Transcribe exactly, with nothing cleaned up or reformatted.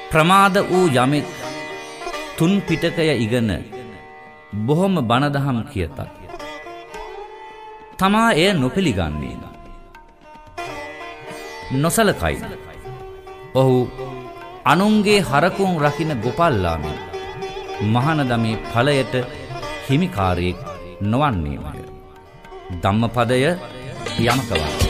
ප්‍රමාද වූ යමෙක් තුන් පිටකය ඉගෙන බොහොම බණ දහම් කියතත් තමා එය නොපිළිගන්නේ නොසලකයි. ඔහු අනුන්ගේ හරකුන් රකින්න ගොපල්ලාමි මහානදමේ ඵලයට හිමිකාරයෙක් නොවන්නේමය. ධම්මපදය යමකවත්